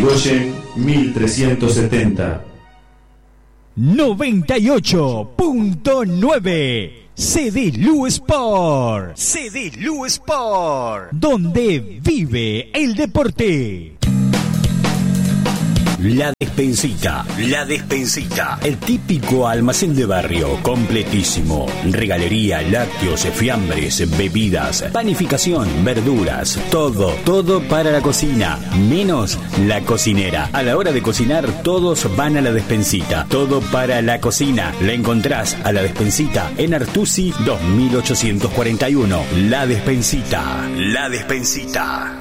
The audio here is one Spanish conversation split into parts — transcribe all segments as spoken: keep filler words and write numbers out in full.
Irigoyen mil trescientos setenta. noventa y ocho punto nueve C D L U Sport. C D L U Sport. Donde vive el deporte. La Despensita, La Despensita, el típico almacén de barrio, completísimo. Regalería, lácteos, fiambres, bebidas, panificación, verduras, todo, todo para la cocina, menos la cocinera. A la hora de cocinar, todos van a La Despensita, todo para la cocina. La encontrás a La Despensita en Artusi dos mil ochocientos cuarenta y uno. La Despensita, La Despensita.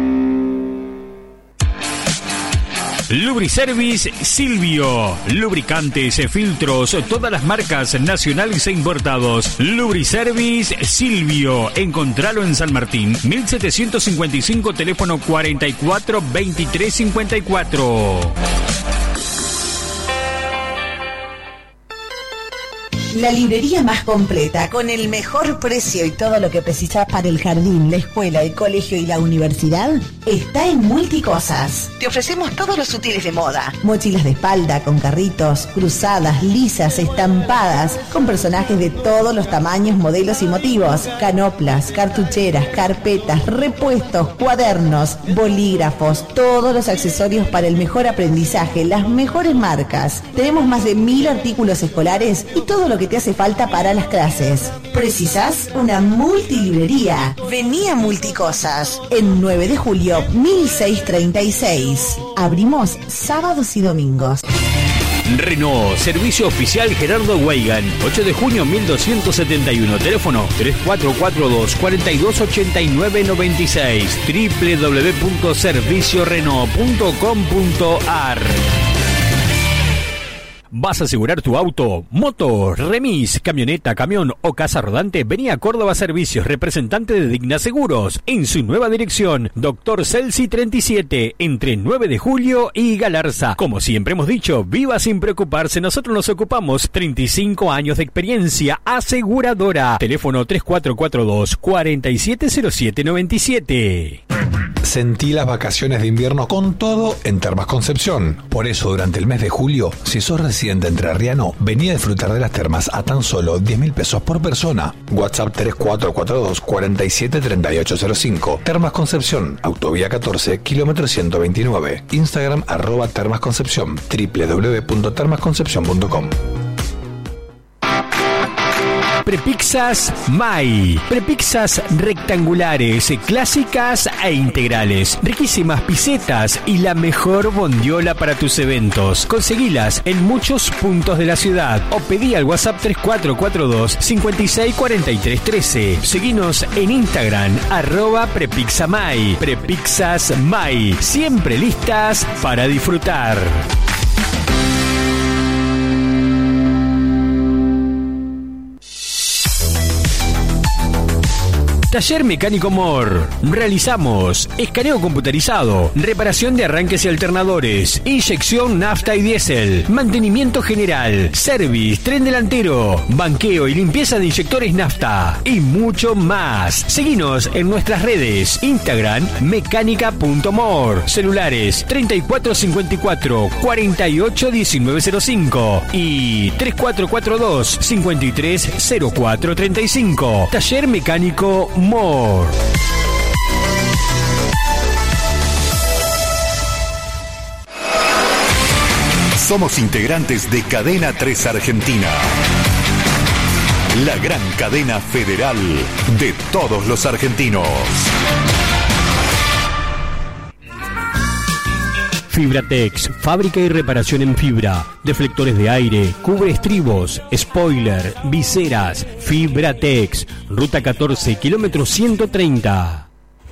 Lubriservice Silvio. Lubricantes, filtros, todas las marcas nacionales e importados. Lubriservice Silvio. Encontralo en San Martín, mil setecientos cincuenta y cinco, teléfono cuarenta y cuatro veintitrés cincuenta y cuatro. La librería más completa, con el mejor precio y todo lo que precisas para el jardín, la escuela, el colegio y la universidad, está en Multicosas. Te ofrecemos todos los útiles de moda. Mochilas de espalda con carritos, cruzadas, lisas, estampadas, con personajes de todos los tamaños, modelos y motivos. Canoplas, cartucheras, carpetas, repuestos, cuadernos, bolígrafos, todos los accesorios para el mejor aprendizaje, las mejores marcas. Tenemos más de mil artículos escolares y todo lo que te hace falta para las clases. ¿Precisas una multilibrería? Vení a Multicosas en nueve de julio mil seiscientos treinta y seis. Abrimos sábados y domingos. Renault, servicio oficial Gerardo Weigan, ocho de junio mil doscientos setenta y uno, teléfono tres cuatro cuatro dos, cuatro dos ocho nueve nueve seis, doble u doble u doble u punto servicio renault punto com punto a r. ¿Vas a asegurar tu auto, moto, remis, camioneta, camión o casa rodante? Vení a Córdoba Servicios, representante de Digna Seguros, en su nueva dirección, Doctor Celsi treinta y siete, entre nueve de julio y Galarza. Como siempre hemos dicho, viva sin preocuparse, nosotros nos ocupamos. treinta y cinco años de experiencia aseguradora. Teléfono tres cuatro cuatro dos, cuatro siete cero siete nueve siete. Sentí las vacaciones de invierno con todo en Termas Concepción. Por eso, durante el mes de julio, si sos residente entrerriano, vení a disfrutar de las termas a tan solo diez mil pesos por persona. WhatsApp tres cuatro cuatro dos, cuatro siete tres ocho cero cinco. Termas Concepción, Autovía catorce, kilómetro ciento veintinueve. Instagram, arroba Termas Concepción, doble u doble u doble u punto termas concepción punto com. Prepizzas May. Prepizzas rectangulares, clásicas e integrales. Riquísimas pisetas y la mejor bondiola para tus eventos. Conseguilas en muchos puntos de la ciudad o pedí al WhatsApp tres cuatro cuatro dos, cinco seis cuatro tres uno tres. Seguinos en Instagram, arroba Prepizza May. Prepizzas May. Siempre listas para disfrutar. Taller Mecánico Mor. Realizamos escaneo computarizado, reparación de arranques y alternadores, inyección nafta y diésel, mantenimiento general, service, tren delantero, banqueo y limpieza de inyectores nafta y mucho más. Seguinos en nuestras redes, Instagram mecánica punto mor, celulares treinta y cuatro cincuenta y cuatro, cuarenta y ocho diecinueve cero cinco y tres cuatro cuatro dos, cincuenta y tres cero cuatro treinta y cinco. Taller Mecánico Mor. Somos integrantes de Cadena tres Argentina, la gran cadena federal de todos los argentinos. Fibratex, fábrica y reparación en fibra, deflectores de aire, cubre estribos, spoiler, viseras. Fibratex, ruta catorce, kilómetro ciento treinta.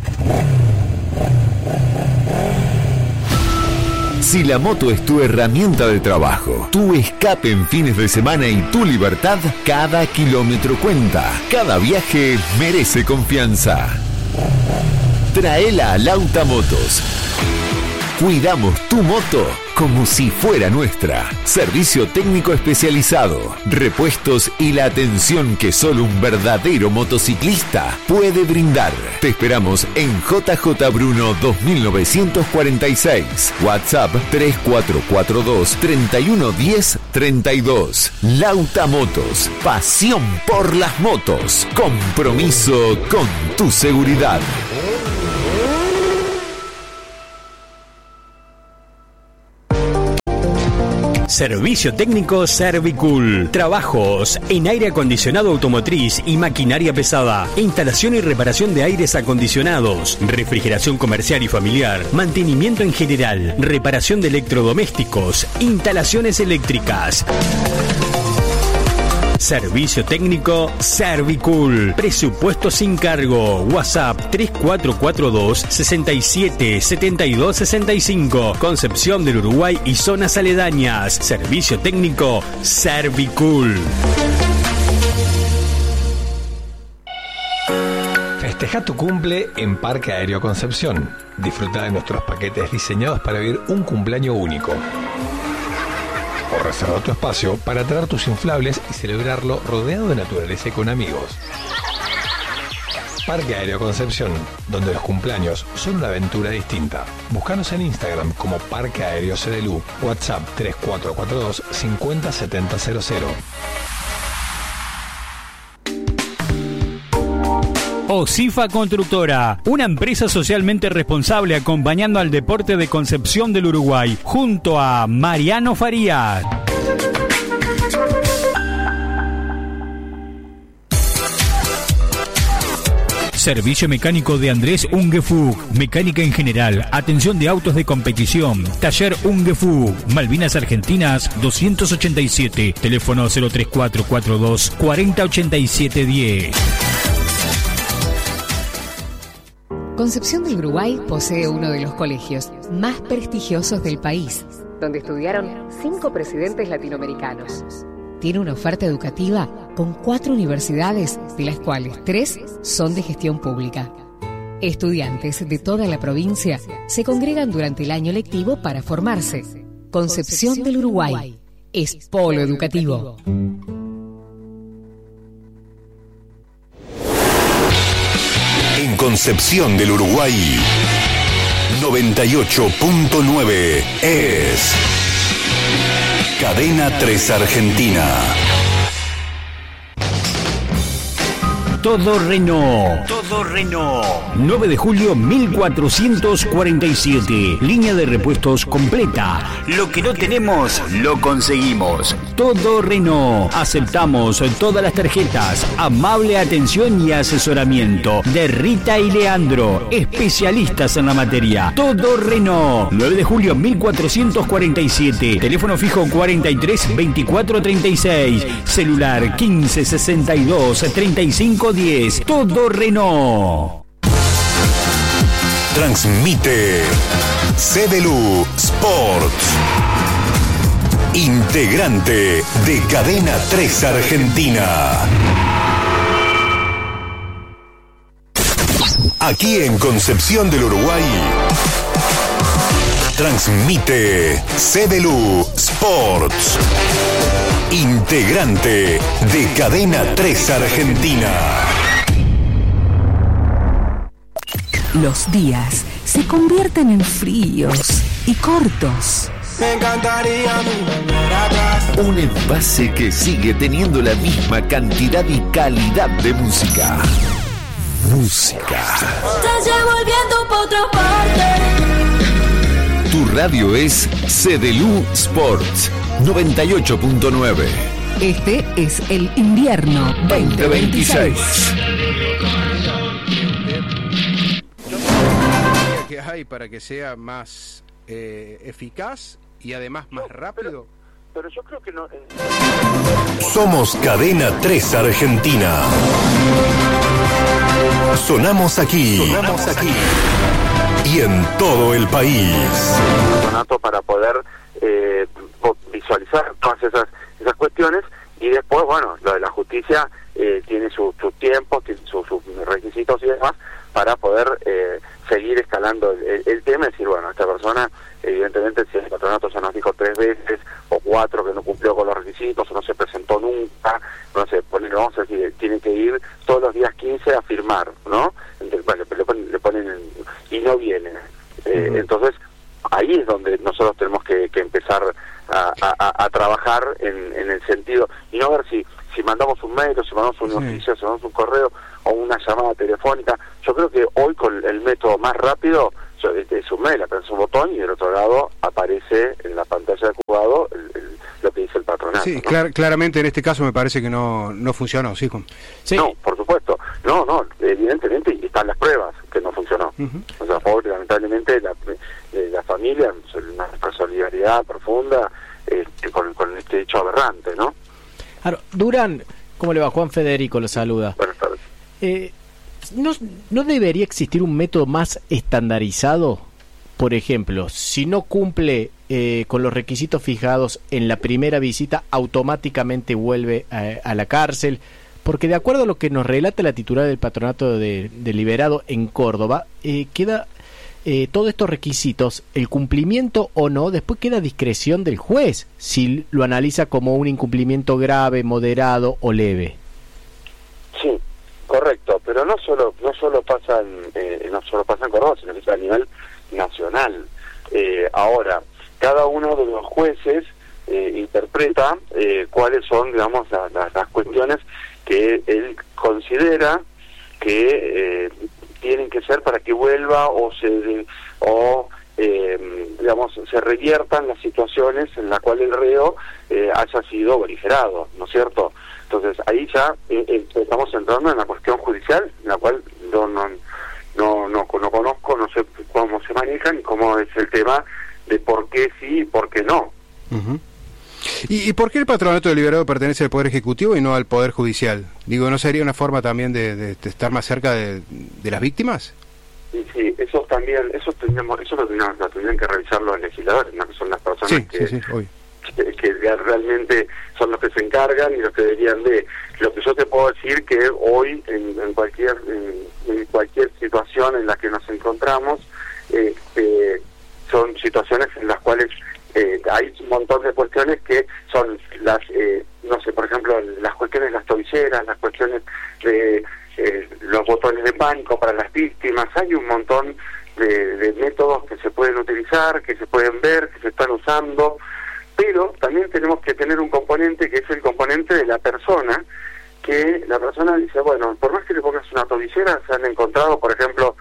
Si la moto es tu herramienta de trabajo, tu escape en fines de semana y tu libertad, cada kilómetro cuenta. Cada viaje merece confianza. Traela a Lauta Motos. Cuidamos tu moto como si fuera nuestra. Servicio técnico especializado, repuestos y la atención que solo un verdadero motociclista puede brindar. Te esperamos en J J Bruno dos mil novecientos cuarenta y seis. WhatsApp tres cuatro cuatro dos, tres uno uno cero, tres dos. Lauta Motos. Pasión por las motos. Compromiso con tu seguridad. Servicio técnico Servicool. Trabajos en aire acondicionado automotriz y maquinaria pesada. Instalación y reparación de aires acondicionados. Refrigeración comercial y familiar. Mantenimiento en general. Reparación de electrodomésticos. Instalaciones eléctricas. Servicio técnico Servicool. Presupuesto sin cargo. WhatsApp tres cuatro cuatro dos, seis siete, siete dos seis cinco. Concepción del Uruguay y zonas aledañas. Servicio técnico Servicool. Festeja tu cumple en Parque Aéreo Concepción. Disfruta de nuestros paquetes diseñados para vivir un cumpleaños único. O reserva tu espacio para traer tus inflables y celebrarlo rodeado de naturaleza y con amigos. Parque Aéreo Concepción, donde los cumpleaños son una aventura distinta. Búscanos en Instagram como Parque Aéreo C D L U. WhatsApp tres cuatro cuatro dos, cinco cero siete cero cero. Osifa Constructora, una empresa socialmente responsable acompañando al deporte de Concepción del Uruguay, junto a Mariano Farías. Servicio mecánico de Andrés Ungefug, mecánica en general, atención de autos de competición, taller Ungefug, Malvinas Argentinas doscientos ochenta y siete, teléfono cero tres cuatro cuatro dos, cuarenta ochenta y siete diez. Concepción del Uruguay posee uno de los colegios más prestigiosos del país, donde estudiaron cinco presidentes latinoamericanos. Tiene una oferta educativa con cuatro universidades, de las cuales tres son de gestión pública. Estudiantes de toda la provincia se congregan durante el año lectivo para formarse. Concepción del Uruguay es polo educativo. En Concepción del Uruguay, noventa y ocho punto nueve es Cadena tres Argentina. Todo Renault. Todo Renault. nueve de julio mil cuatrocientos cuarenta y siete. Línea de repuestos completa. Lo que no tenemos, lo conseguimos. Todo Renault. Aceptamos todas las tarjetas. Amable atención y asesoramiento de Rita y Leandro, especialistas en la materia. Todo Renault. nueve de julio mil cuatrocientos cuarenta y siete. Teléfono fijo cuarenta y tres, veinticuatro treinta y seis. Celular quince, sesenta y dos, treinta y cinco diez. Todo Renault. Transmite C D L U Sports. Integrante de Cadena tres Argentina. Aquí en Concepción del Uruguay. Transmite C D L U Sports. Integrante de Cadena tres Argentina. Los días se convierten en fríos y cortos. Me encantaría volver atrás. Un envase que sigue teniendo la misma cantidad y calidad de música. Música. Estás ya volviendo por otra parte. Tu radio es C D L U Sports noventa y ocho punto nueve. Este es el invierno veinte veintiséis. ¿Qué hay para que sea más eh, eficaz y además más rápido? Pero yo creo que no. Eh... Somos Cadena tres Argentina. Sonamos aquí. Sonamos aquí. Y en todo el país. Para poder eh, visualizar todas esas esas cuestiones y después, bueno, lo de la justicia eh, tiene sus su tiempos, tiene sus su requisitos y demás para poder eh, seguir escalando el, el tema y decir, bueno, esta persona persona, evidentemente, si el patronato ya nos dijo tres veces o cuatro que no cumplió con los requisitos o no se presentó nunca, no sé, poner, vamos a decir, tiene que ir todos los días quince a firmar, ¿no? Entonces, bueno, le ponen, le ponen y no viene. Eh, uh-huh. Entonces, ahí es donde nosotros tenemos que, que empezar a, a, a trabajar en, en el sentido, y no ver si, si mandamos un mail o si mandamos un sí. oficio, si mandamos un correo o una llamada telefónica. Yo creo que hoy con el método más rápido es un mail, apretas un botón y del otro lado aparece en la pantalla del jugador el, el, lo que dice el patronato. Sí, ¿no? clar, claramente en este caso me parece que no no funcionó, ¿sí? sí. No, por supuesto. No, no, evidentemente están las pruebas que no funcionó. Uh-huh. O sea, pobre, lamentablemente la, la familia, una solidaridad profunda eh, con, con este hecho aberrante, ¿no? Claro, Durán, ¿cómo le va? Juan Federico lo saluda. Buenas tardes. Eh, ¿no, ¿No debería existir un método más estandarizado? Por ejemplo, si no cumple eh, con los requisitos fijados en la primera visita, automáticamente vuelve a, a la cárcel. Porque de acuerdo a lo que nos relata la titular del Patronato de, de Liberado en Córdoba, eh, queda eh, todos estos requisitos, el cumplimiento o no, después queda a discreción del juez, si lo analiza como un incumplimiento grave, moderado o leve. Sí, correcto, pero no solo no solo pasa en, eh, no solo pasa en Córdoba, sino que a nivel nacional. Eh, ahora, cada uno de los jueces eh, interpreta eh, cuáles son, digamos, la, la, las cuestiones que él considera que eh, tienen que ser para que vuelva o se o eh, digamos se reviertan las situaciones en las cuales el reo eh, haya sido beligerado, ¿no es cierto? Entonces ahí ya eh, eh, estamos entrando en la cuestión judicial, en la cual no no no no, no conozco, no sé cómo se manejan y cómo es el tema de por qué sí y por qué no. Uh-huh. ¿Y, ¿Y por qué el Patronato de Liberado pertenece al Poder Ejecutivo y no al Poder Judicial? Digo, ¿no sería una forma también de, de, de estar más cerca de, de las víctimas? Sí, sí, eso también, eso teníamos, eso lo tenían, lo tenían que revisar los legisladores, ¿no? Que son las personas sí, que, sí, sí, que, que realmente son los que se encargan y los que deberían de. Lo que yo te puedo decir que hoy en, en cualquier en, en cualquier situación en la que nos encontramos, eh, eh, son situaciones en las cuales Eh, hay un montón de cuestiones que son las, eh, no sé, por ejemplo, las cuestiones de las tobilleras, las cuestiones de eh, los botones de pánico para las víctimas. Hay un montón de, de métodos que se pueden utilizar, que se pueden ver, que se están usando, pero también tenemos que tener un componente que es el componente de la persona, que la persona dice, bueno, por más que le pongas una tobillera, se han encontrado, por ejemplo,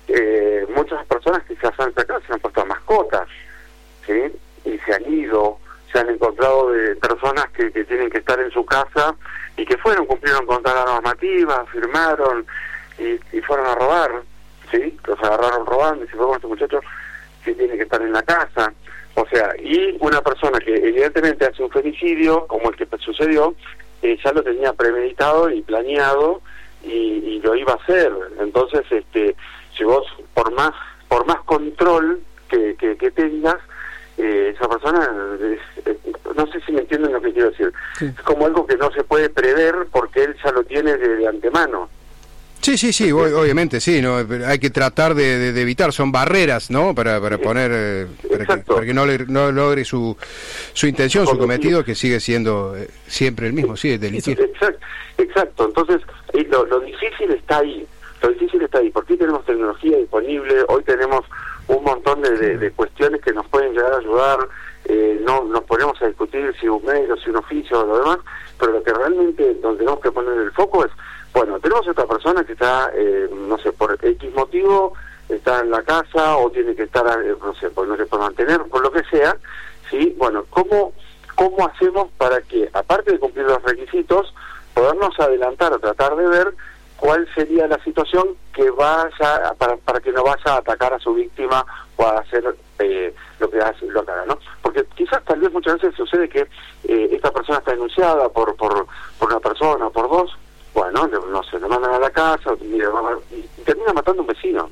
eh, muchas personas que se han sacado, se han puesto mascotas, ¿sí? Y se han ido, se han encontrado de personas que, que tienen que estar en su casa y que fueron, cumplieron con toda la normativa, firmaron y, y fueron a robar, ¿sí? Los agarraron robando y se fue con este muchacho que tiene que estar en la casa. O sea, y una persona que evidentemente hace un femicidio, como el que sucedió, eh, ya lo tenía premeditado y planeado y, y lo iba a hacer. Entonces, este, si vos, por más, por más control que, que, que tengas, Eh, esa persona, es, eh, no sé si me entienden lo que quiero decir, sí. Es como algo que no se puede prever porque él ya lo tiene de, de antemano. Sí, sí, sí, obviamente, sí, no, hay que tratar de, de, de evitar, son barreras, ¿no? Para, para poner, eh, para, que, para que no, le, no logre su, su intención, su cometido, que sigue siendo eh, siempre el mismo, sí, es delinquir. Exacto, exacto. Entonces, lo, lo difícil está ahí, lo difícil está ahí, porque tenemos tecnología disponible, hoy tenemos un montón de, de, de cuestiones que nos pueden llegar a ayudar, eh, no nos ponemos a discutir si un medio, si un oficio o lo demás, pero lo que realmente donde tenemos que poner el foco es, bueno, tenemos esta persona que está, eh, no sé, por X motivo, está en la casa o tiene que estar, eh, no sé, pues no se puede mantener, por lo que sea, ¿sí? Bueno, ¿cómo, cómo hacemos para que, aparte de cumplir los requisitos, podernos adelantar o tratar de ver cuál sería la situación que vaya para, para que no vaya a atacar a su víctima o a hacer eh, lo que hace, lo que haga, ¿no? Porque quizás tal vez muchas veces sucede que eh, esta persona está denunciada por, por por una persona o por dos, bueno, no sé, lo mandan a la casa mira, y termina matando a un vecino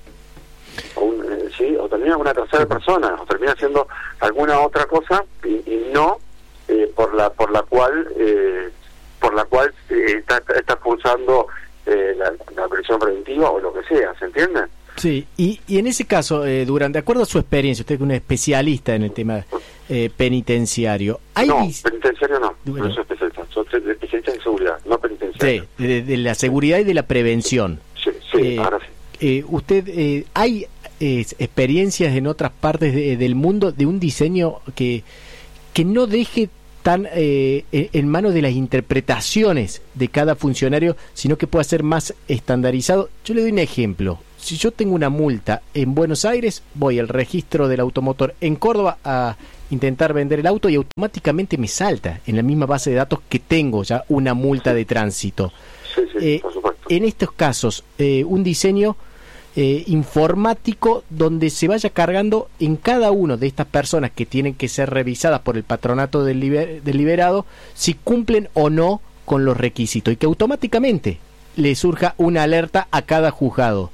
o, un, eh, ¿sí? O termina una tercera persona o termina haciendo alguna otra cosa y, y no eh, por la por la cual eh, por la cual eh, está, está pulsando Eh, la, la prisión preventiva o lo que sea, ¿se entiende? Sí, y, y en ese caso, eh, Durán, de acuerdo a su experiencia, usted que es un especialista en el tema eh, penitenciario, ¿hay No, vis- penitenciario no, bueno. no soy especialista, soy especialista en seguridad, no penitenciario. Sí, de, de la seguridad y de la prevención. Sí, sí, Eh, ahora sí. Eh, ¿Usted, eh, hay eh, experiencias en otras partes de- del mundo de un diseño que, que no deje tan eh, en, en manos de las interpretaciones de cada funcionario, sino que pueda ser más estandarizado? Yo le doy un ejemplo. Si yo tengo una multa en Buenos Aires, voy al registro del automotor en Córdoba a intentar vender el auto y automáticamente me salta en la misma base de datos que tengo ya una multa de tránsito. Sí, sí, Eh, por supuesto. En estos casos, eh, un diseño eh, informático donde se vaya cargando en cada una de estas personas que tienen que ser revisadas por el patronato del, liber- del liberado si cumplen o no con los requisitos y que automáticamente le surja una alerta a cada juzgado.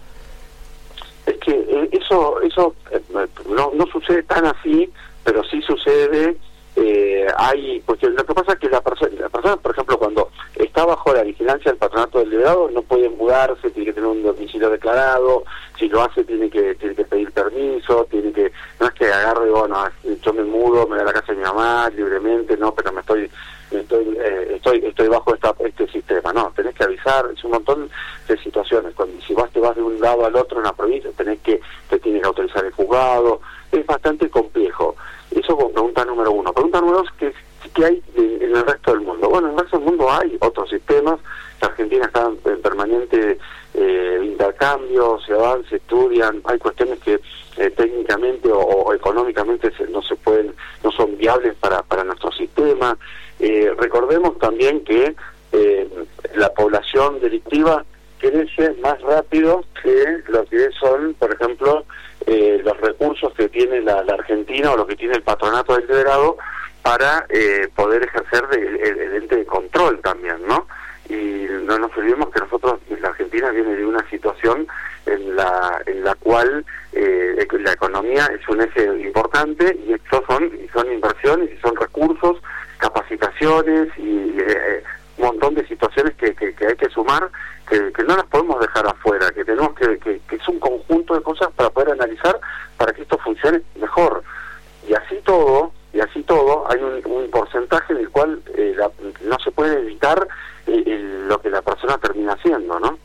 Es que eh, eso eso eh, no, no sucede tan así, pero sí sucede. Eh, hay porque lo que pasa es que la, perso- la persona, por ejemplo, cuando está bajo la vigilancia del patronato del liberado, no puede mudarse, tiene que tener un domicilio declarado. Si lo hace, tiene que tiene que pedir permiso, tiene que no es que agarre, bueno, yo me mudo, me voy a la casa de mi mamá libremente, no, pero me estoy estoy eh, estoy estoy bajo esta, este sistema, no, tenés que avisar, es un montón de situaciones. Cuando si vas te vas de un lado al otro en la provincia, tenés que te tiene que autorizar el juzgado, es bastante complejo. Eso como pregunta número uno. Pregunta número dos, ¿qué, qué hay en, en el resto del mundo? Bueno, en el resto del mundo hay otros sistemas. La Argentina está en permanente eh, intercambio, se van, se estudian, hay cuestiones que eh, técnicamente o, o económicamente se, no se pueden, no son viables para, para nuestro sistema. Eh, recordemos también que eh, la población delictiva crece más rápido que lo que son, por ejemplo, eh, los recursos que tiene la, la Argentina o lo que tiene el patronato del liberado para eh, poder ejercer de, el, el ente de control también, ¿no? Y no nos olvidemos que nosotros, la Argentina viene de una situación en la en la cual eh, la economía es un eje importante y estos son, y son inversiones y son recursos, capacitaciones y eh, un montón de situaciones que, que, que hay que sumar, que, que no las podemos dejar afuera, que tenemos que, que, que es un conjunto de cosas para poder analizar para que esto funcione mejor. Y así todo, y así todo, hay un, un porcentaje en el cual eh, la, no se puede evitar eh, el, lo que la persona termina haciendo, ¿no?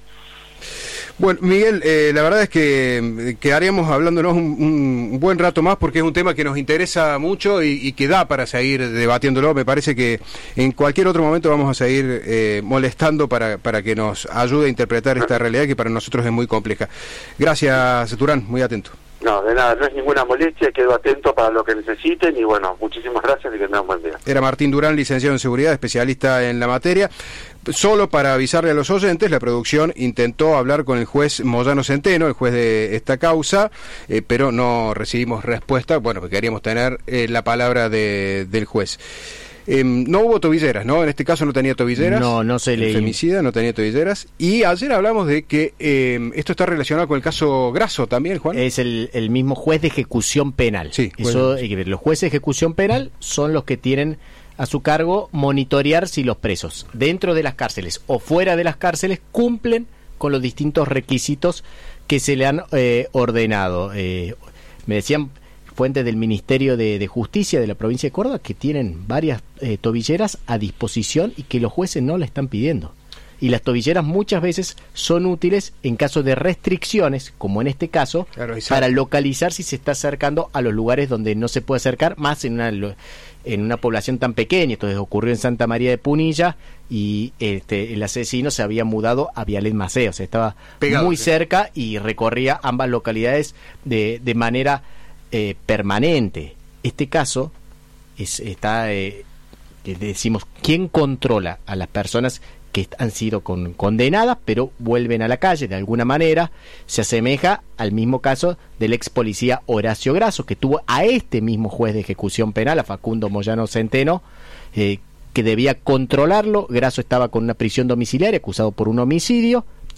Bueno, Miguel, eh, la verdad es que quedaríamos hablándonos un, un buen rato más porque es un tema que nos interesa mucho y, y que da para seguir debatiéndolo. Me parece que en cualquier otro momento vamos a seguir eh, molestando para, para que nos ayude a interpretar esta realidad que para nosotros es muy compleja. Gracias, Durán, muy atento. No, de nada, no es ninguna molestia, quedo atento para lo que necesiten y bueno, muchísimas gracias y que tengan un buen día. Era Martín Durán, licenciado en Seguridad, especialista en la materia. Solo para avisarle a los oyentes, la producción intentó hablar con el juez Moyano Centeno, el juez de esta causa, eh, pero no recibimos respuesta, bueno, porque queríamos tener eh, la palabra de, del juez. Eh, no hubo tobilleras, ¿no? En este caso no tenía tobilleras. No, no se le... El femicida no tenía tobilleras. Y ayer hablamos de que eh, esto está relacionado con el caso Grasso también, Juan. Es el, el mismo juez de ejecución penal. Sí, Eso, bueno. eh, los jueces de ejecución penal son los que tienen a su cargo monitorear si los presos dentro de las cárceles o fuera de las cárceles cumplen con los distintos requisitos que se le han eh, ordenado. Eh, me decían fuentes del Ministerio de, de Justicia de la provincia de Córdoba que tienen varias eh, tobilleras a disposición y que los jueces no le están pidiendo. Y las tobilleras muchas veces son útiles en caso de restricciones, como en este caso, claro, para localizar si se está acercando a los lugares donde no se puede acercar, más en una, en una población tan pequeña. Entonces ocurrió en Santa María de Punilla y este, el asesino se había mudado a Vialet Maceo, o sea, estaba Pegado, muy sí. cerca y recorría ambas localidades de, de manera eh, permanente. Este caso es, está, eh, decimos, ¿quién controla a las personas que han sido con, condenadas, pero vuelven a la calle de alguna manera? Se asemeja al mismo caso del ex policía Horacio Grasso, que tuvo a este mismo juez de ejecución penal, a Facundo Moyano Centeno, eh, que debía controlarlo. Grasso estaba con una prisión domiciliaria, acusado por un homicidio,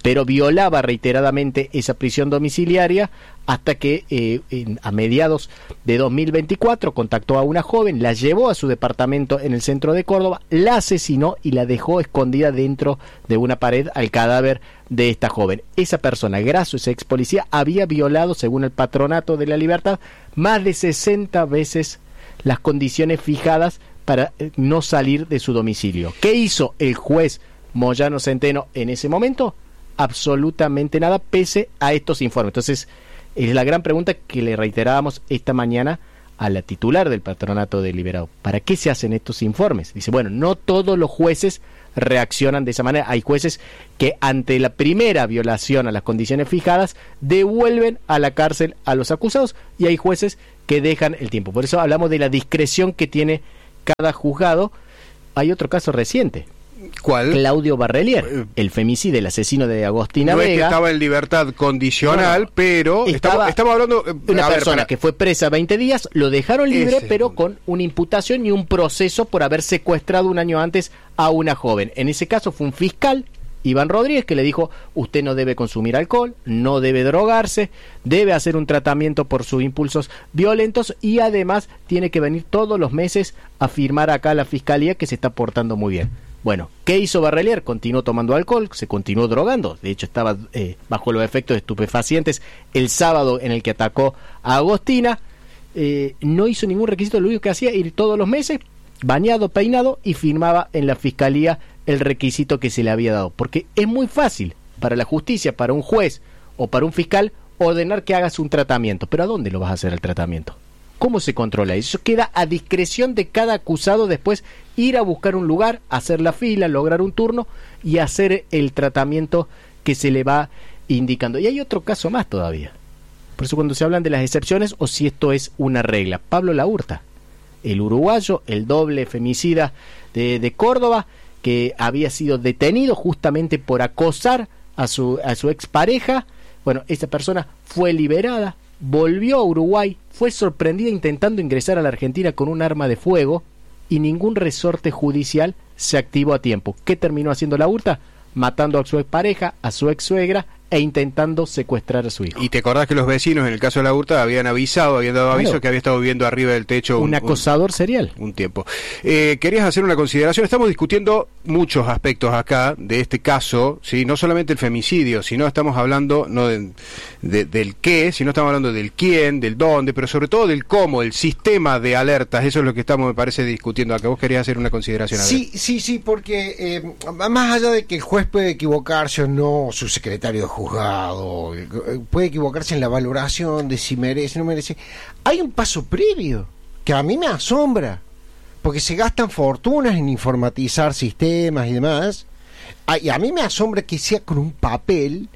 pero violaba reiteradamente esa prisión domiciliaria hasta que eh, en, a mediados de dos mil veinticuatro contactó a una joven, la llevó a su departamento en el centro de Córdoba, la asesinó y la dejó escondida dentro de una pared al cadáver de esta joven. Esa persona, Grasso, ese ex policía, había violado, según el Patronato de la Libertad, más de sesenta veces las condiciones fijadas para no salir de su domicilio. ¿Qué hizo el juez Moyano Centeno en ese momento? Absolutamente nada, pese a estos informes. Entonces, es la gran pregunta que le reiterábamos esta mañana a la titular del Patronato Deliberado. ¿Para qué se hacen estos informes? Dice, bueno, no todos los jueces reaccionan de esa manera. Hay jueces que ante la primera violación a las condiciones fijadas devuelven a la cárcel a los acusados, y hay jueces que dejan el tiempo. Por eso hablamos de la discreción que tiene cada juzgado. Hay otro caso reciente. ¿Cuál? Claudio Barrelier, el femicida, el asesino de Agostina no Vega. No es que estaba en libertad condicional, no, pero estaba, estamos hablando de una persona ver, que fue presa veinte días, lo dejaron libre, ese, pero con una imputación y un proceso por haber secuestrado un año antes a una joven. En ese caso fue un fiscal, Iván Rodríguez, que le dijo: usted no debe consumir alcohol, no debe drogarse, debe hacer un tratamiento por sus impulsos violentos y además tiene que venir todos los meses a firmar acá a la fiscalía que se está portando muy bien. Bueno, ¿qué hizo Barrelier? Continuó tomando alcohol, se continuó drogando. De hecho, estaba eh, bajo los efectos de estupefacientes el sábado en el que atacó a Agostina. Eh, no hizo ningún requisito, lo único que hacía ir todos los meses, bañado, peinado, y firmaba en la fiscalía el requisito que se le había dado. Porque es muy fácil para la justicia, para un juez o para un fiscal, ordenar que hagas un tratamiento. Pero ¿a dónde lo vas a hacer el tratamiento? ¿Cómo se controla eso? Queda a discreción de cada acusado después ir a buscar un lugar, hacer la fila, lograr un turno y hacer el tratamiento que se le va indicando. Y hay otro caso más todavía. Por eso cuando se hablan de las excepciones o si esto es una regla. Pablo Laurta, el uruguayo, el doble femicida de, de Córdoba, que había sido detenido justamente por acosar a su, a su expareja. Bueno, esa persona fue liberada, volvió a Uruguay, fue sorprendida intentando ingresar a la Argentina con un arma de fuego y ningún resorte judicial se activó a tiempo. ¿Qué terminó haciendo Laurta? Matando a su expareja, a su ex suegra e intentando secuestrar a su hijo. Y te acordás que los vecinos en el caso de Laurta habían avisado, habían dado aviso, claro, que había estado viviendo arriba del techo un, un acosador serial un tiempo. Eh, querías hacer una consideración. Estamos discutiendo muchos aspectos acá de este caso, sí, no solamente el femicidio, sino estamos hablando no de, de, del qué, sino estamos hablando del quién, del dónde, pero sobre todo del cómo, el sistema de alertas. Eso es lo que estamos, me parece, discutiendo acá. Vos querías hacer una consideración. Sí, sí, sí, porque eh, más allá de que el juez puede equivocarse o no, su secretario de juzgado puede equivocarse en la valoración de si merece o no merece, hay un paso previo que a mí me asombra, porque se gastan fortunas en informatizar sistemas y demás, y a mí me asombra que sea con un papel.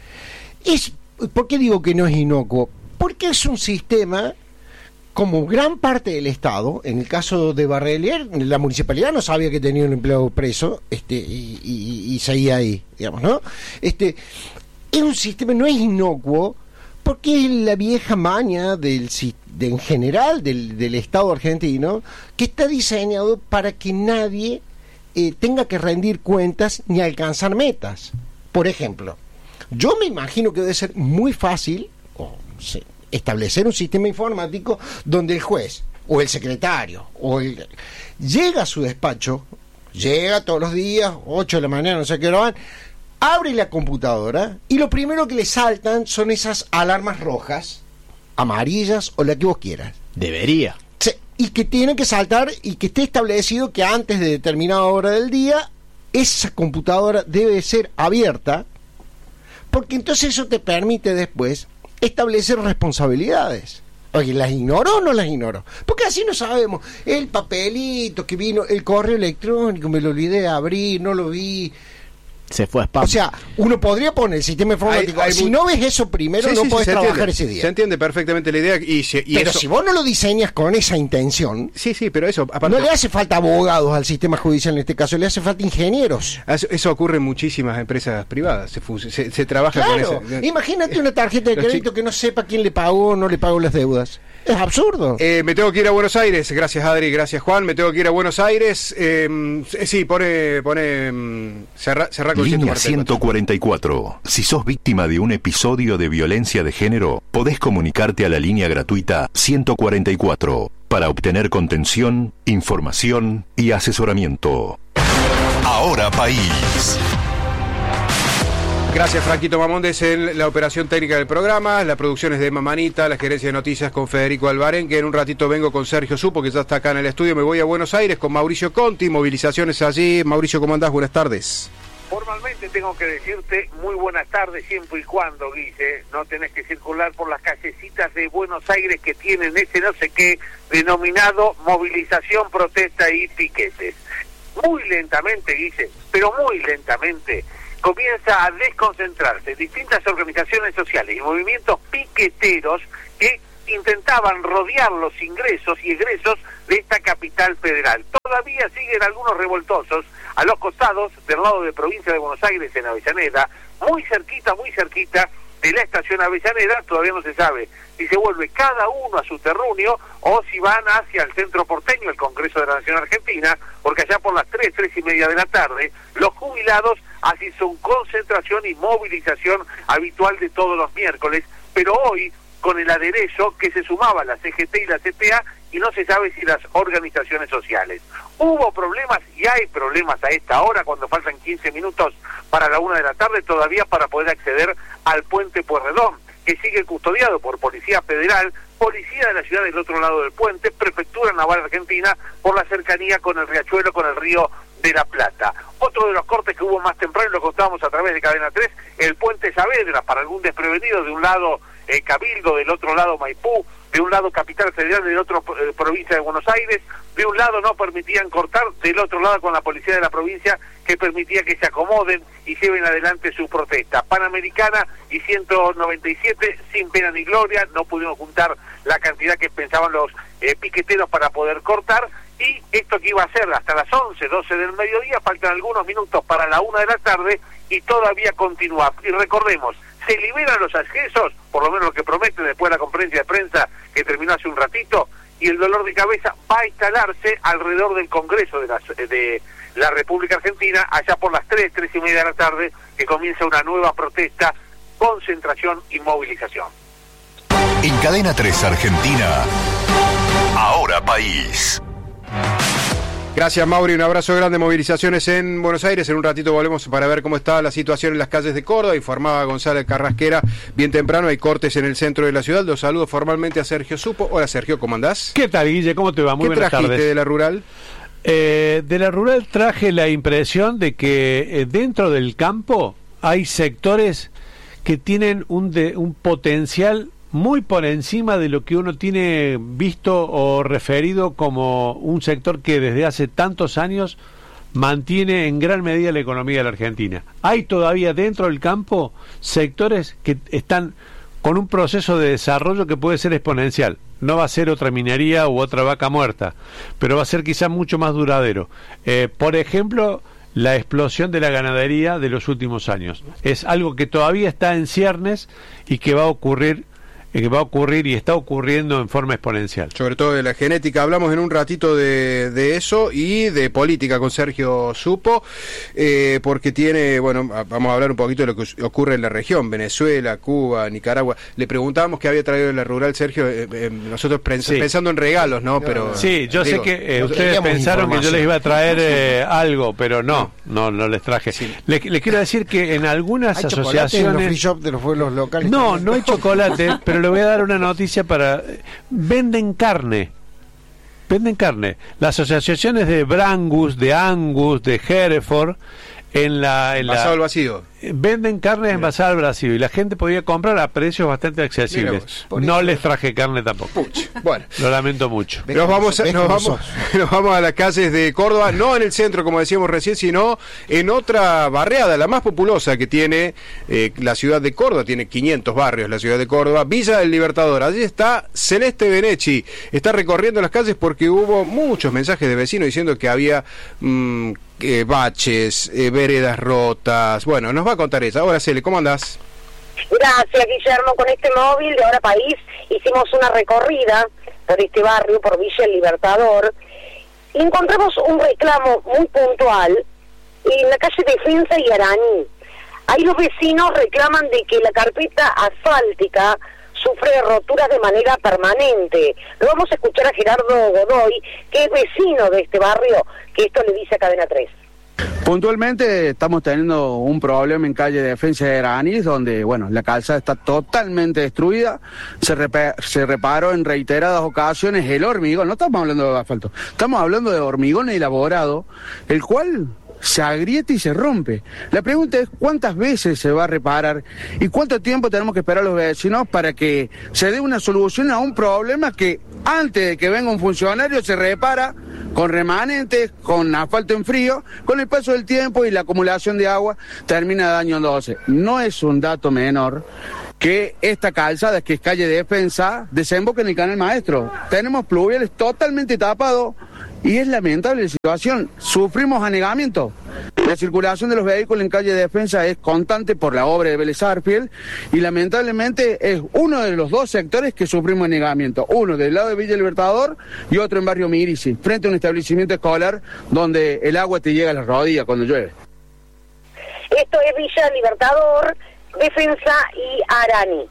Es, ¿por qué digo que no es inocuo? Porque es un sistema, como gran parte del Estado. En el caso de Barrelier, la municipalidad no sabía que tenía un empleado preso, este, y, y, y seguía ahí, digamos, ¿no? Este, es un sistema, no es inocuo, porque es la vieja maña del, de, en general del, del Estado argentino, que está diseñado para que nadie eh, tenga que rendir cuentas ni alcanzar metas. Por ejemplo, yo me imagino que debe ser muy fácil o, sí, establecer un sistema informático donde el juez o el secretario o el, llega a su despacho, llega todos los días, ocho de la mañana, no sé qué hora van, abre la computadora y lo primero que le saltan son esas alarmas rojas, amarillas o la que vos quieras. Debería. Sí, y que tiene que saltar y que esté establecido que antes de determinada hora del día esa computadora debe ser abierta, porque entonces eso te permite después establecer responsabilidades. Oye, ¿las ignoró o no las ignoró? Porque así no sabemos. El papelito que vino, el correo electrónico, me lo olvidé de abrir, no lo vi. Se fue a spam. O sea, uno podría poner el sistema informático. Hay, hay si muy... no ves eso primero, sí, no sí, podés sí, trabajar entiende, ese día. Se entiende perfectamente la idea. Y, se, y pero eso... si vos no lo diseñas con esa intención, sí, sí, pero eso aparte... no le hace falta abogados al sistema judicial en este caso, le hace falta ingenieros. Eso, eso ocurre en muchísimas empresas privadas. Se, se, se trabaja claro, con eso. Imagínate una tarjeta de crédito que no sepa quién le pagó o no le pagó las deudas. Es absurdo. Eh, me tengo que ir a Buenos Aires. Gracias, Adri. Gracias, Juan. Me tengo que ir a Buenos Aires. Eh, sí, pone... pone cerra, cerra con Línea ciento cuarenta y cuatro. Si sos víctima de un episodio de violencia de género, podés comunicarte a la línea gratuita ciento cuarenta y cuatro para obtener contención, información y asesoramiento. Ahora País. Gracias, Franquito Mamondes, en la operación técnica del programa. La producción es de Mamanita, la gerencia de noticias con Federico Albarén, que en un ratito vengo con Sergio Supo, que ya está acá en el estudio. Me voy a Buenos Aires con Mauricio Conti, movilizaciones allí. Mauricio, ¿cómo andás? Buenas tardes. Formalmente tengo que decirte muy buenas tardes, siempre y cuando, Guille, no tenés que circular por las callecitas de Buenos Aires que tienen ese no sé qué denominado movilización, protesta y piquetes. Muy lentamente, Guille, pero muy lentamente, comienza a desconcentrarse distintas organizaciones sociales y movimientos piqueteros que intentaban rodear los ingresos y egresos de esta capital federal. Todavía siguen algunos revoltosos a los costados del lado de provincia de Buenos Aires, en Avellaneda, muy cerquita, muy cerquita de la estación Avellaneda. Todavía no se sabe si se vuelve cada uno a su terruño o si van hacia el centro porteño, el Congreso de la Nación Argentina, porque allá por las tres, tres y media de la tarde, los jubilados hacen su concentración y movilización habitual de todos los miércoles, pero hoy con el aderezo que se sumaba la C G T y la C T A y no se sabe si las organizaciones sociales. Hubo problemas y hay problemas a esta hora, cuando faltan quince minutos para la una de la tarde, todavía para poder acceder al puente Pueyrredón, que sigue custodiado por Policía Federal, Policía de la ciudad del otro lado del puente, Prefectura Naval Argentina, por la cercanía con el riachuelo, con el río de la Plata. Otro de los cortes que hubo más temprano, lo contábamos a través de Cadena tres, el puente Saavedra, para algún desprevenido, de un lado eh, Cabildo, del otro lado Maipú, de un lado Capital Federal, del otro eh, provincia de Buenos Aires, de un lado no permitían cortar, del otro lado con la policía de la provincia que permitía que se acomoden y lleven adelante su protesta. Panamericana y ciento noventa y siete, sin pena ni gloria, no pudieron juntar la cantidad que pensaban los eh, piqueteros para poder cortar, y esto que iba a ser hasta las once, doce del mediodía, faltan algunos minutos para la una de la tarde y todavía continúa. Y recordemos, se liberan los accesos, por lo menos lo que prometen después de la conferencia de prensa que terminó hace un ratito, y el dolor de cabeza va a instalarse alrededor del Congreso de la, de la República Argentina, allá por las tres, tres y media de la tarde, que comienza una nueva protesta, concentración y movilización. En Cadena tres Argentina, Ahora País. Gracias, Mauri, un abrazo grande. Movilizaciones en Buenos Aires. En un ratito volvemos para ver cómo está la situación en las calles de Córdoba. Informaba González Carrasquera bien temprano, hay cortes en el centro de la ciudad. Los saludo formalmente a Sergio Supo. Hola, Sergio, ¿cómo andás? ¿Qué tal, Guille? ¿Cómo te va? Muy buenas tardes. ¿Qué trajiste de la rural? Eh, de la rural traje la impresión de que eh, dentro del campo hay sectores que tienen un, de, un potencial muy por encima de lo que uno tiene visto o referido como un sector que desde hace tantos años mantiene en gran medida la economía de la Argentina. Hay todavía dentro del campo sectores que están con un proceso de desarrollo que puede ser exponencial. No va a ser otra minería u otra vaca muerta, pero va a ser quizá mucho más duradero. Eh, por ejemplo, la explosión de la ganadería de los últimos años. Es algo que todavía está en ciernes y que va a ocurrir que va a ocurrir y está ocurriendo en forma exponencial. Sobre todo de la genética. Hablamos en un ratito de, de eso y de política con Sergio Supo, eh, porque tiene, bueno, vamos a hablar un poquito de lo que ocurre en la región, Venezuela, Cuba, Nicaragua. Le preguntábamos qué había traído de la rural, Sergio, eh, eh, nosotros pens sí. pensando en regalos, ¿no? Pero sí, yo digo, sé que eh, ustedes pensaron que yo les iba a traer eh, algo, pero no, no, no les traje. Sí. Les, les quiero decir que en algunas ¿Hay asociaciones... en los free shop de los pueblos locales? No, no hay chocolate, pero le voy a dar una noticia para... Venden carne. Venden carne. Las asociaciones de Brangus, de Angus, de Hereford, en la... En Envasado la, al vacío. Venden carne envasada al vacío y la gente podía comprar a precios bastante accesibles. No les traje carne tampoco. Puch. Bueno, lo lamento mucho. Nos vamos, a, nos, vamos, nos vamos a las calles de Córdoba, no en el centro como decíamos recién, sino en otra barriada, la más populosa que tiene eh, la ciudad de Córdoba. Tiene quinientos barrios la ciudad de Córdoba, Villa del Libertador. Allí está Celeste Benechi, está recorriendo las calles porque hubo muchos mensajes de vecinos diciendo que había mmm, eh, baches, eh, veredas rotas. Bueno, nos va a contar ella. Ahora, Cele, ¿cómo andás? Gracias, Guillermo. Con este móvil de Ahora País hicimos una recorrida por este barrio, por Villa El Libertador, y encontramos un reclamo muy puntual en la calle Defensa y Araní. Ahí los vecinos reclaman de que la carpeta asfáltica sufre roturas de manera permanente. Lo vamos a escuchar a Gerardo Godoy, que es vecino de este barrio, que esto le dice a Cadena tres. Puntualmente estamos teniendo un problema en calle Defensa de Araní, donde bueno, la calzada está totalmente destruida, se, rep- se reparó en reiteradas ocasiones el hormigón, no estamos hablando de asfalto, estamos hablando de hormigón elaborado, el cual se agrieta y se rompe. La pregunta es cuántas veces se va a reparar y cuánto tiempo tenemos que esperar los vecinos para que se dé una solución a un problema que antes de que venga un funcionario se repara con remanentes, con asfalto en frío, con el paso del tiempo y la acumulación de agua termina dañándose. No es un dato menor que esta calzada, que es calle Defensa, desemboca en el Canal Maestro. Tenemos pluviales totalmente tapados y es lamentable la situación. Sufrimos anegamiento. La circulación de los vehículos en calle Defensa es constante por la obra de Vélez Sarsfield y lamentablemente es uno de los dos sectores que sufrimos anegamiento. Uno del lado de Villa Libertador y otro en Barrio Mirici, frente a un establecimiento escolar donde el agua te llega a las rodillas cuando llueve. Esto es Villa Libertador, Defensa y Araní.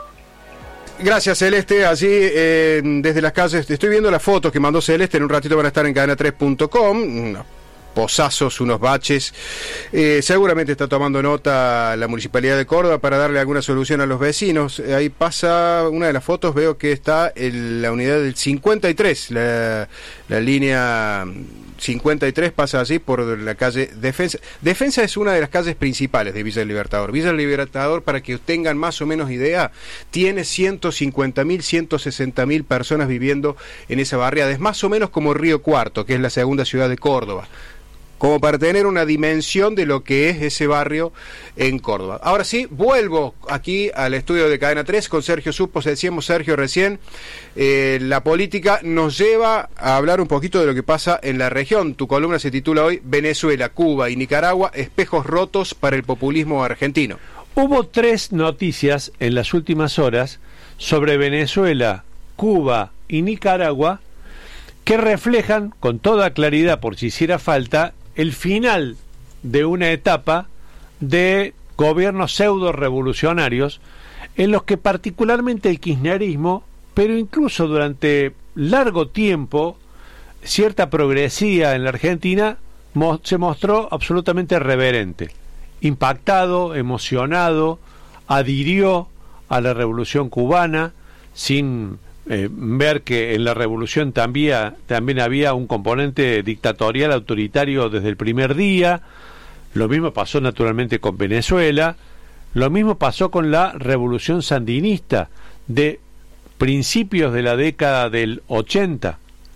Gracias, Celeste. Allí, eh, desde las calles, estoy viendo las fotos que mandó Celeste, en un ratito van a estar en cadena tres punto com, unos pozazos, unos baches. Eh, seguramente está tomando nota la Municipalidad de Córdoba para darle alguna solución a los vecinos. Eh, ahí pasa una de las fotos, veo que está en la unidad del cincuenta y tres, la, la línea cincuenta y tres pasa así por la calle Defensa. Defensa es una de las calles principales de Villa del Libertador. Villa del Libertador, para que tengan más o menos idea, tiene ciento cincuenta mil, ciento sesenta mil personas viviendo en esa barriada. Es más o menos como Río Cuarto, que es la segunda ciudad de Córdoba, como para tener una dimensión de lo que es ese barrio en Córdoba. Ahora sí, vuelvo aquí al estudio de Cadena tres con Sergio Supos. Decíamos, Sergio, recién, eh, la política nos lleva a hablar un poquito de lo que pasa en la región. Tu columna se titula hoy Venezuela, Cuba y Nicaragua, espejos rotos para el populismo argentino. Hubo tres noticias en las últimas horas sobre Venezuela, Cuba y Nicaragua que reflejan con toda claridad, por si hiciera falta, el final de una etapa de gobiernos pseudo revolucionarios en los que particularmente el kirchnerismo, pero incluso durante largo tiempo cierta progresía en la Argentina mo- se mostró absolutamente reverente, impactado, emocionado, adhirió a la revolución cubana sin Eh, ver que en la revolución también, también había un componente dictatorial autoritario desde el primer día. Lo mismo pasó naturalmente con Venezuela, lo mismo pasó con la revolución sandinista de principios de la década del ochenta.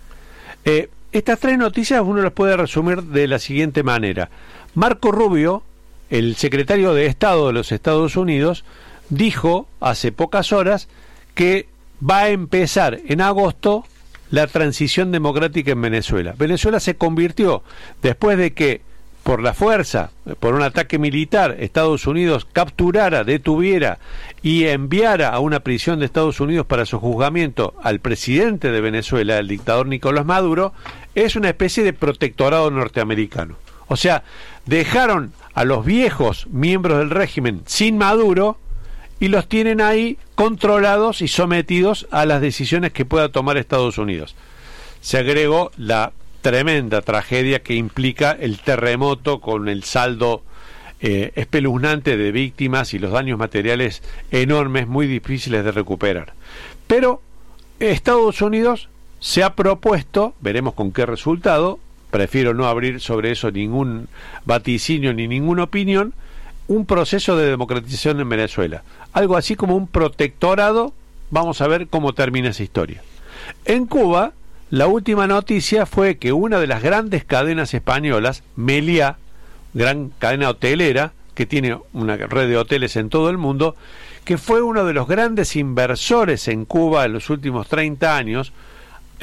Eh, estas tres noticias uno las puede resumir de la siguiente manera. Marco Rubio, el secretario de Estado de los Estados Unidos, dijo hace pocas horas que va a empezar en agosto la transición democrática en Venezuela. Venezuela se convirtió, después de que por la fuerza, por un ataque militar, Estados Unidos capturara, detuviera y enviara a una prisión de Estados Unidos para su juzgamiento al presidente de Venezuela, el dictador Nicolás Maduro, es una especie de protectorado norteamericano. O sea, dejaron a los viejos miembros del régimen sin Maduro y los tienen ahí controlados y sometidos a las decisiones que pueda tomar Estados Unidos. Se agregó la tremenda tragedia que implica el terremoto con el saldo eh, espeluznante de víctimas y los daños materiales enormes, muy difíciles de recuperar. Pero Estados Unidos se ha propuesto, veremos con qué resultado, prefiero no abrir sobre eso ningún vaticinio ni ninguna opinión, un proceso de democratización en Venezuela, algo así como un protectorado. Vamos a ver cómo termina esa historia. En Cuba, la última noticia fue que una de las grandes cadenas españolas, Meliá, gran cadena hotelera que tiene una red de hoteles en todo el mundo, que fue uno de los grandes inversores en Cuba en los últimos treinta años, eh,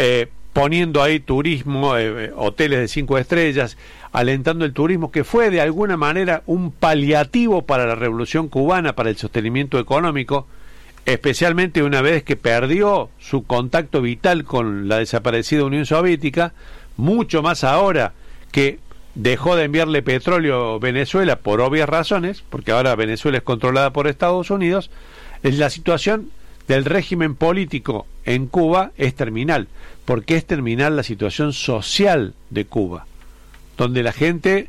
poniendo ahí turismo, eh, hoteles de cinco estrellas, alentando el turismo, que fue de alguna manera un paliativo para la revolución cubana, para el sostenimiento económico, especialmente una vez que perdió su contacto vital con la desaparecida Unión Soviética, mucho más ahora que dejó de enviarle petróleo a Venezuela por obvias razones, porque ahora Venezuela es controlada por Estados Unidos. La situación del régimen político en Cuba es terminal, porque es terminal la situación social de Cuba, donde la gente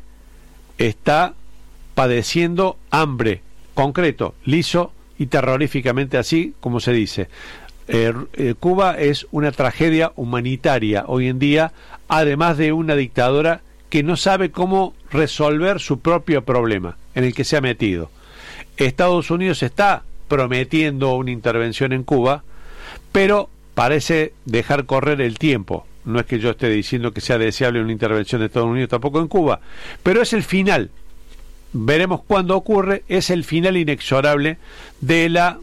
está padeciendo hambre, concreto, liso y terroríficamente así como se dice. Eh, eh, Cuba es una tragedia humanitaria hoy en día, además de una dictadura que no sabe cómo resolver su propio problema en el que se ha metido. Estados Unidos está prometiendo una intervención en Cuba, pero parece dejar correr el tiempo. No es que yo esté diciendo que sea deseable una intervención de Estados Unidos tampoco en Cuba, pero es el final. Veremos cuándo ocurre. Es el final inexorable de la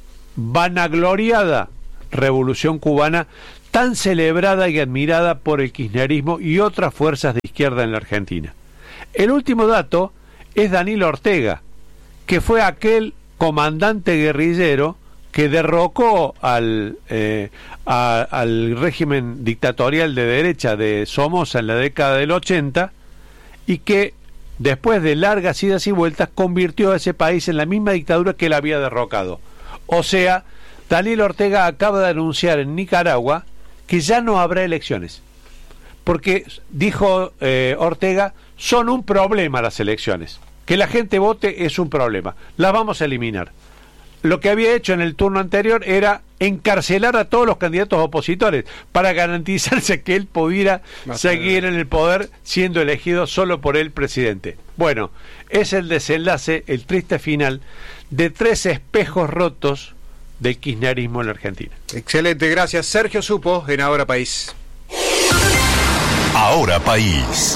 vanagloriada revolución cubana, tan celebrada y admirada por el kirchnerismo y otras fuerzas de izquierda en la Argentina. El último dato es Daniel Ortega, que fue aquel comandante guerrillero que derrocó al, eh, a, al régimen dictatorial de derecha de Somoza en la década del ochenta, y que después de largas idas y vueltas convirtió a ese país en la misma dictadura que él había derrocado. O sea, Daniel Ortega acaba de anunciar en Nicaragua que ya no habrá elecciones, porque dijo eh, Ortega, son un problema las elecciones, que la gente vote es un problema, las vamos a eliminar. Lo que había hecho en el turno anterior era encarcelar a todos los candidatos opositores para garantizarse que él pudiera seguir en el poder siendo elegido solo por el presidente. Bueno, es el desenlace, el triste final de tres espejos rotos del kirchnerismo en la Argentina. Excelente, gracias. Sergio Supo en Ahora País. Ahora País.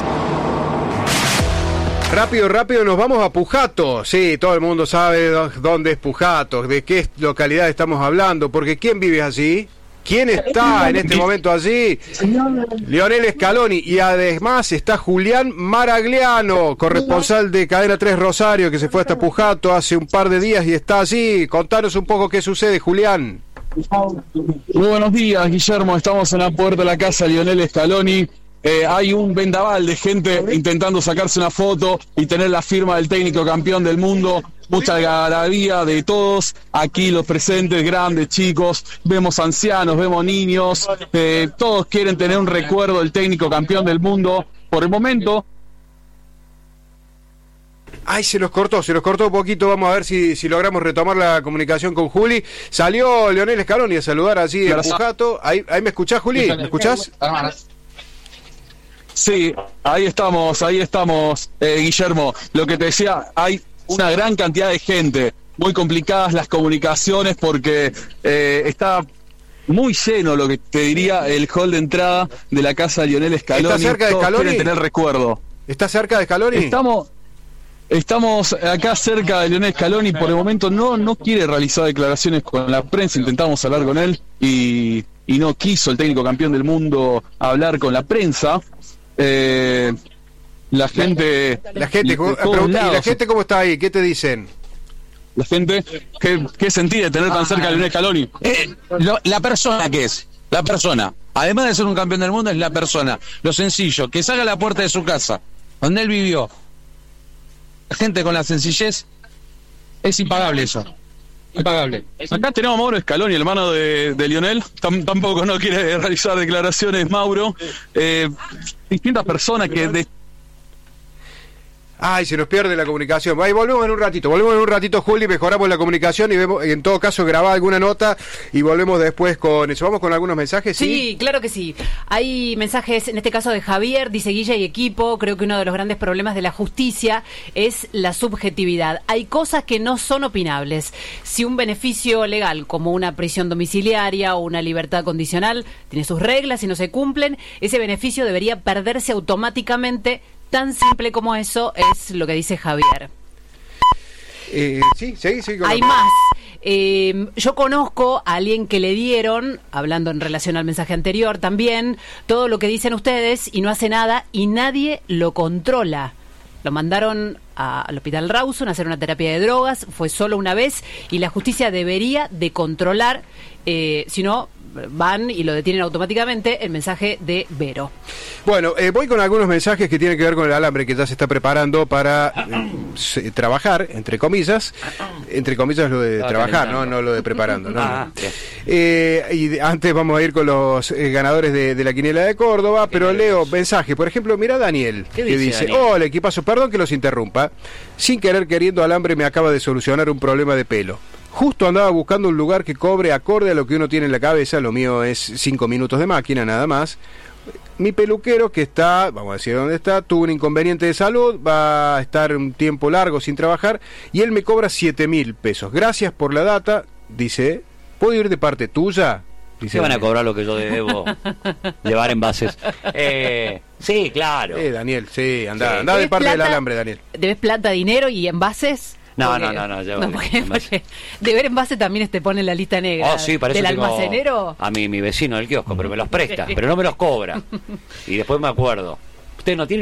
Rápido, rápido, nos vamos a Pujato. Sí, todo el mundo sabe dónde es Pujato, de qué localidad estamos hablando, porque ¿quién vive allí? ¿Quién está en este momento allí? Lionel Scaloni, y además está Julián Maragliano, corresponsal de Cadena tres Rosario, que se fue hasta Pujato hace un par de días y está allí. Contanos un poco qué sucede, Julián. Muy buenos días, Guillermo. Estamos en la puerta de la casa de Lionel Scaloni. Eh, hay un vendaval de gente intentando sacarse una foto y tener la firma del técnico campeón del mundo. Mucha algarabía de todos, aquí los presentes, grandes, chicos, vemos ancianos, vemos niños, eh, todos quieren tener un recuerdo del técnico campeón del mundo. Por el momento... Ay, se nos cortó, se nos cortó un poquito. Vamos a ver si, si logramos retomar la comunicación con Juli. Salió Lionel Scaloni a saludar allí en Pujato. Ahí, ahí me escuchás, Juli, ¿me escuchás? Sí, ahí estamos, ahí estamos, eh, Guillermo. Lo que te decía, hay una gran cantidad de gente, muy complicadas las comunicaciones porque eh, está muy lleno, lo que te diría, el hall de entrada de la casa de Lionel Scaloni. ¿Está cerca de Todos Scaloni? quieren tener recuerdo. ¿Está cerca de Scaloni? Estamos... Estamos acá cerca de Lionel Scaloni. Por el momento no no quiere realizar declaraciones con la prensa. Intentamos hablar con él y, y no quiso el técnico campeón del mundo hablar con la prensa. Eh, la gente la gente pregunta, ¿y la gente cómo está ahí? ¿Qué te dicen? La gente, ¿qué, qué sentía de tener tan cerca a Lionel Scaloni? Eh, lo, la persona que es, la persona, además de ser un campeón del mundo, es la persona. Lo sencillo, que salga a la puerta de su casa, donde él vivió. La gente con la sencillez, es impagable eso. Impagable. Acá tenemos a Mauro Scaloni, hermano de, de Lionel. Tam, tampoco no quiere realizar declaraciones, Mauro. Eh, distintas personas que... De... Ay, se nos pierde la comunicación. Ahí volvemos en un ratito, volvemos en un ratito, Juli, mejoramos la comunicación y vemos, en todo caso, grabar alguna nota y volvemos después con eso. ¿Vamos con algunos mensajes? Sí, sí, claro que sí. Hay mensajes, en este caso de Javier, dice Guilla y equipo, creo que uno de los grandes problemas de la justicia es la subjetividad. Hay cosas que no son opinables. Si un beneficio legal, como una prisión domiciliaria o una libertad condicional, tiene sus reglas y no se cumplen, ese beneficio debería perderse automáticamente. Tan simple como eso es lo que dice Javier. Eh, sí, sí, sí. Hay más. Eh, yo conozco a alguien que le dieron, hablando en relación al mensaje anterior también, todo lo que dicen ustedes y no hace nada y nadie lo controla. Lo mandaron a, al Hospital Rawson a hacer una terapia de drogas, fue solo una vez y la justicia debería de controlar, eh, si no van y lo detienen automáticamente, el mensaje de Vero. Bueno, eh, voy con algunos mensajes que tienen que ver con el alambre que ya se está preparando para eh, se, trabajar, entre comillas, entre comillas lo de no, trabajar, ¿no? No lo de preparando. ¿no? Ah, eh, y antes vamos a ir con los eh, ganadores de, de la quiniela de Córdoba, pero leo mensaje, por ejemplo, mira Daniel, que dice, dice Daniel? Hola equipazo, perdón que los interrumpa, sin querer queriendo alambre me acaba de solucionar un problema de pelo. Justo andaba buscando un lugar que cobre acorde a lo que uno tiene en la cabeza, lo mío es cinco minutos de máquina nada más. Mi peluquero que está, vamos a decir dónde está, tuvo un inconveniente de salud, va a estar un tiempo largo sin trabajar y él me cobra siete mil pesos. Gracias por la data, dice, ¿puedo ir de parte tuya? Se van a cobrar lo que yo debo llevar envases. Eh, sí, claro. Eh, Daniel, sí, anda, sí. anda de parte plata, del alambre, Daniel. ¿Debes plata, dinero y envases? No, porque, no, no, no, yo, no porque, porque deber envase también te pone en la lista negra. Oh, sí, parece del almacenero. A mí, mi vecino del kiosco, pero me los presta, pero no me los cobra. Y después me acuerdo. Usted no tiene